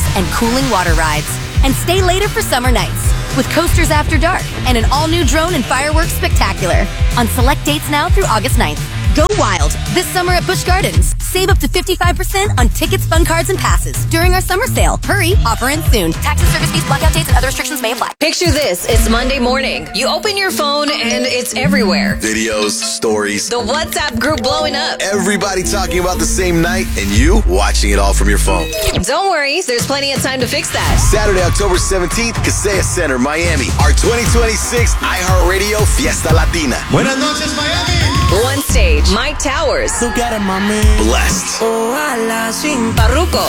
and cooling water rides. And stay later for summer nights with Coasters After Dark and an all-new drone and fireworks spectacular on select dates now through August 9th. Go wild this summer at Busch Gardens. Save up to 55% on tickets, fun cards, and passes during our summer sale. Hurry, offer ends soon. Taxes, service fees, blackout dates, and other restrictions may apply. Picture this. It's Monday morning. You open your phone and it's everywhere. Videos, stories. The WhatsApp group blowing up. Everybody talking about the same night and you watching it all from your phone. Don't worry. There's plenty of time to fix that. Saturday, October 17th, Kaseya Center, Miami. Our 2026 iHeartRadio Fiesta Latina. Buenas noches, Miami. One stage. Mike Towers. Blessed. Parruko.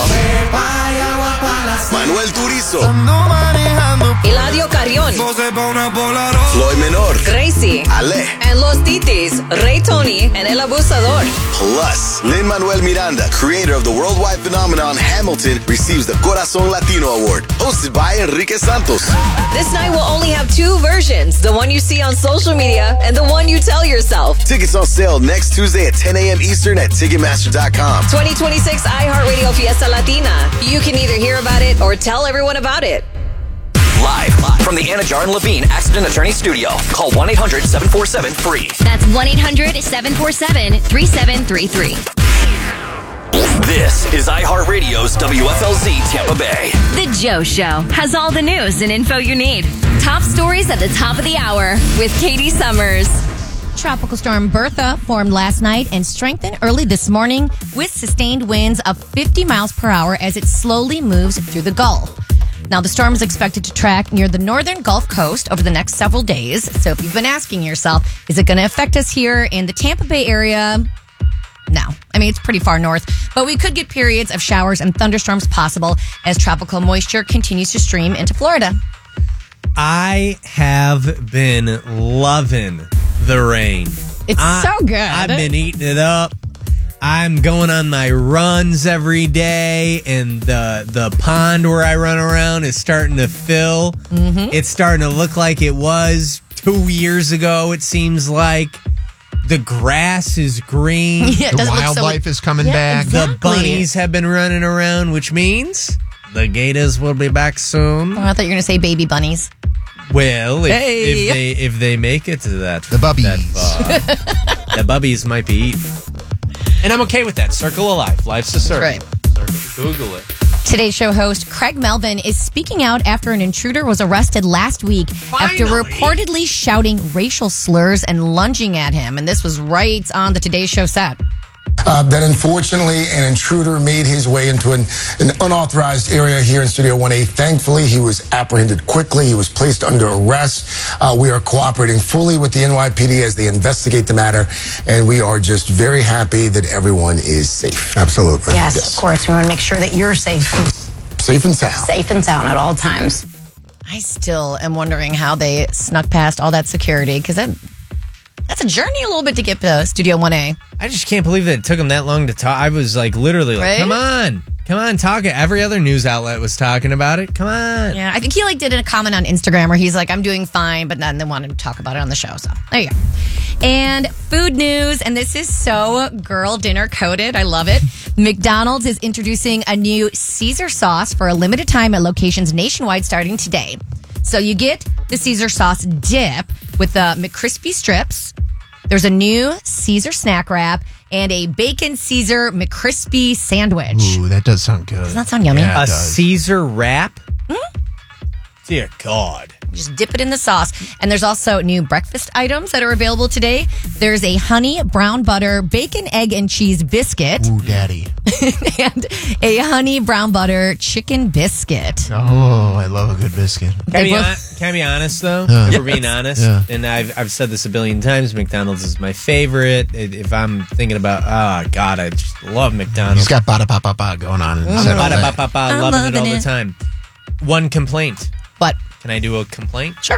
Manuel Turizo. Eladio Carrión. Floyd Menor. Gracie. Ale. And Los Titis. Ray Tony and El Abusador. Plus, Lin-Manuel Miranda, creator of the worldwide phenomenon Hamilton, receives the Corazon Latino Award, hosted by Enrique Santos. This night will only have two versions. The one you see on social media and the one you tell yourself. Tickets on sale next Tuesday at 10 a.m. Eastern at Ticketmaster.com. 2026 iHeartRadio Fiesta Latina. You can either hear about it or tell everyone about it. Live from the Anna Jar and Levine Accident Attorney Studio. Call 1-800-747-FREE. That's 1-800-747-3733. This is iHeartRadio's WFLZ Tampa Bay. The Joe Show has all the news and info you need. Top stories at the top of the hour with Katie Summers. Tropical storm Bertha formed last night and strengthened early this morning with sustained winds of 50 miles per hour as it slowly moves through the Gulf. Now, the storm is expected to track near the northern Gulf Coast over the next several days. So if you've been asking yourself, is it going to affect us here in the Tampa Bay area? No. I mean, it's pretty far north, but we could get periods of showers and thunderstorms possible as tropical moisture continues to stream into Florida. I have been loving the rain. It's so good. I've been eating it up. I'm going on my runs every day, and the pond where I run around is starting to fill. Mm-hmm. It's starting to look like it was 2 years ago, it seems like. The grass is green. Yeah, the wildlife is coming back. Exactly. The bunnies have been running around, which means the gators will be back soon. Oh, I thought you were going to say baby bunnies. Well, if they make it to that, the bubbies, the bubbies might be eaten, and I'm okay with that. Circle of life, life's a circle. Right. Google it. Today's show host Craig Melvin is speaking out after an intruder was arrested last week after reportedly shouting racial slurs and lunging at him, and this was right on the Today Show set. That unfortunately an intruder made his way into an unauthorized area here in Studio 1A. Thankfully, he was apprehended quickly. He was placed under arrest. We are cooperating fully with the NYPD as they investigate the matter, and we are just very happy that everyone is safe. Absolutely. Yes, of course. We want to make sure that you're safe. Safe and sound. Safe and sound at all times. I still am wondering how they snuck past all that security, because that's a journey a little bit to get to Studio 1A. I just can't believe that it took him that long to talk. I was like, literally, like, Right? come on, talk it. Every other news outlet was talking about it. Come on. Yeah, I think he did a comment on Instagram where he's like, I'm doing fine, but then they wanted to talk about it on the show. So there you go. And food news, and this is so girl dinner coded. I love it. McDonald's is introducing a new Caesar sauce for a limited time at locations nationwide starting today. So you get the Caesar sauce dip with the McCrispy strips. There's a new Caesar snack wrap and a bacon Caesar McCrispy sandwich. Ooh, that does sound good. Doesn't that sound yummy? Yeah, A Caesar wrap? Dear God. Just dip it in the sauce. And there's also new breakfast items that are available today. There's a honey brown butter bacon, egg, and cheese biscuit. Ooh, daddy. And a honey brown butter chicken biscuit. Oh, I love a good biscuit. Can I be honest, though? If we're being honest, and I've said this a billion times, McDonald's is my favorite. If I'm thinking about, oh, God, I just love McDonald's. He's got ba-da-ba-ba-ba going on. Ba-da-ba-ba-ba, loving it all the time. One complaint. What? Can I do a complaint? Sure.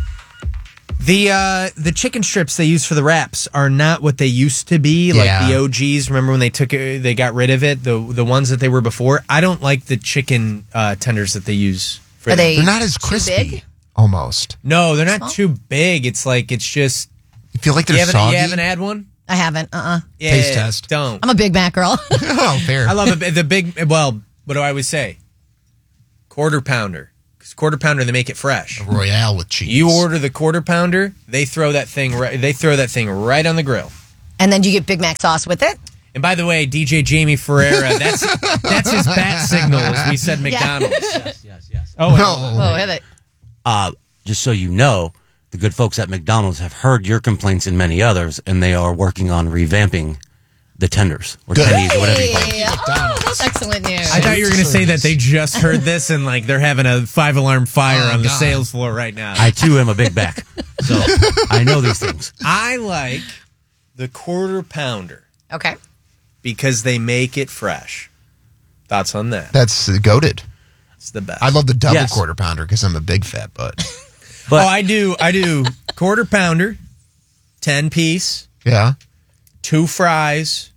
The chicken strips they use for the wraps are not what they used to be. Like the OGs. Remember when they got rid of it? The ones that they were before. I don't like the chicken tenders that they use. For They're not as crispy. big? Almost. No, they're not too big. It's like it's just. You feel like they're soggy? You haven't had one? I haven't. Yeah, Taste test. Don't. I'm a Big Mac girl. Oh, fair. I love the big. Well, what do I always say? Quarter pounder. Because quarter pounder, they make it fresh. Royale with cheese. You order the quarter pounder, they throw that thing right on the grill. And then do you get Big Mac sauce with it? And by the way, DJ Jamie Ferreira, that's his bat signal, as we said McDonald's. Yes. Oh, hit it. Just so you know, the good folks at McDonald's have heard your complaints and many others, and they are working on revamping the tenders or tendies or whatever you call them. Oh, that's excellent news. I thought you were going to say that they just heard this and like they're having a 5-alarm fire on the sales floor right now. I too am a big back, so I know these things. I like the quarter pounder. Okay. Because they make it fresh. Thoughts on that? That's goated. It's the best. I love the double quarter pounder because I'm a big fat butt. I do quarter pounder, 10-piece. Yeah. 2 fries.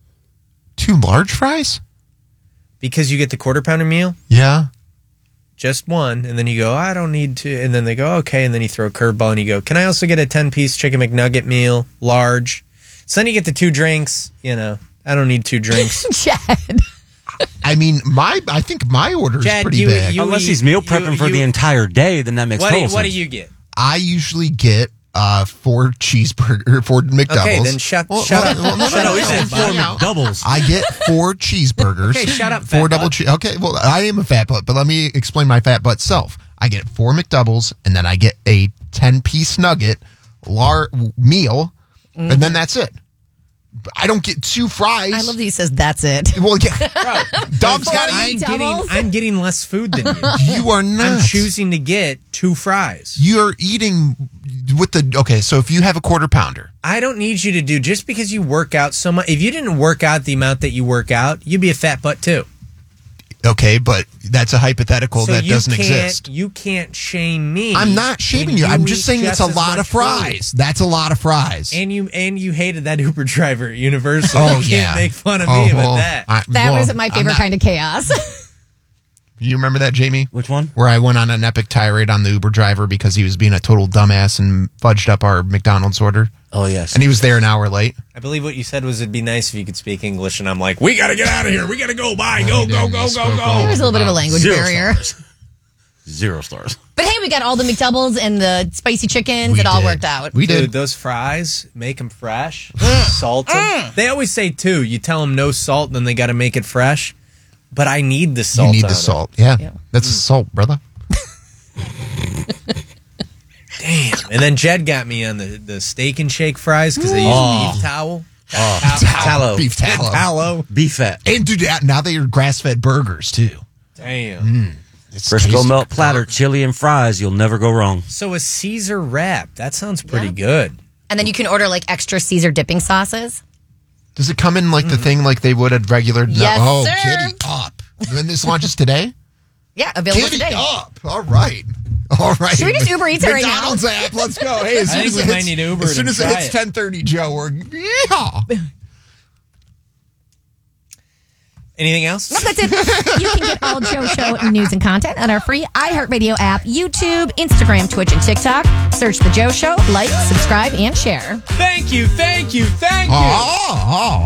2 large fries? Because you get the quarter pounder meal? Yeah. Just 1, and then you go, I don't need to, and then they go, okay, and then you throw a curveball and you go, can I also get a 10-piece chicken McNugget meal, large? So then you get the 2 drinks, I don't need 2 drinks. Chad. I mean, I think my order is pretty big. Unless he's meal prepping for the entire day, then that makes total sense. What do you get? I usually get 4 cheeseburger, 4 McDoubles. Okay, then shut up. No, he said 4 McDoubles. I get 4 cheeseburgers. Okay, shut up, 4 fat double butt. cheese. Okay, well, I am a fat butt, but let me explain my fat butt self. I get 4 McDoubles, and then I get a 10-piece nugget meal, and then that's it. I don't get 2 fries. I love that he says that's it. Well, yeah. Dog's got to I'm getting less food than you. You are not. I'm choosing to get 2 fries. You're eating with the... Okay, so if you have a quarter pounder... I don't need you to do... Just because you work out so much... If you didn't work out the amount that you work out, you'd be a fat butt too. Okay, but that's a hypothetical that doesn't exist. You can't shame me. I'm not shaming you. I'm just saying it's a lot of fries. That's a lot of fries. And you hated that Uber driver at Universal. Oh, you yeah. can't make fun of me about that. That was my favorite kind of chaos. You remember that, Jamie? Which one? Where I went on an epic tirade on the Uber driver because he was being a total dumbass and fudged up our McDonald's order. Oh, yes. And he was there an hour late. I believe what you said was it'd be nice if you could speak English, and I'm like, we got to get out of here. We got to go. Bye. Go. There was a little bit of a language barrier. 0 stars. But hey, we got all the McDoubles and the spicy chickens. It all worked out. We did. Those fries, make them fresh, salt them. They always say, too, you tell them no salt, then they got to make it fresh. But I need the salt. You need the salt. Yeah. That's salt, brother. Damn. And then Jed got me on the steak and shake fries because they use beef towel. Tallow. Beef tallow. Beef fat. And dude, now they are grass-fed burgers, too. Damn. Frisco melt platter, chili, and fries. You'll never go wrong. So a Caesar wrap. That sounds pretty good. And then you can order like extra Caesar dipping sauces. Does it come in like the thing like they would at regular? Yes, sir. Giddy up. When this launches today? Yeah, available Giddy today. up. All right. Should we just Uber Eats it right now? McDonald's app. Let's go. Hey, I think we might need Uber as soon to as it try hits it. 10:30, Joe, we're Anything else? No, that's it. You can get all Joe Show news and content on our free iHeartRadio app, YouTube, Instagram, Twitch, and TikTok. Search The Joe Show, like, subscribe, and share. Thank you.